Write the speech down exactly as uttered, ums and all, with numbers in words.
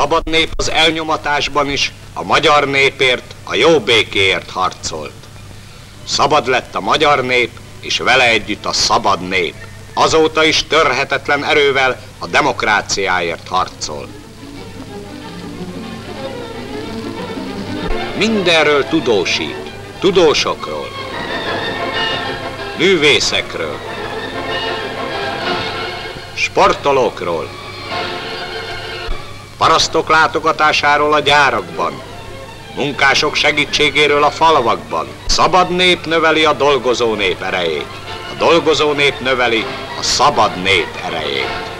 szabad nép az elnyomatásban is a magyar népért, a jó békéért harcolt. Szabad lett a magyar nép, és vele együtt a szabad nép. Azóta is törhetetlen erővel a demokráciáért harcol. Mindenről tudósít, tudósokról, művészekről, sportolókról, parasztok látogatásáról a gyárakban, munkások segítségéről a falvakban. Szabad nép növeli a dolgozó nép erejét, a dolgozó nép növeli a szabad nép erejét.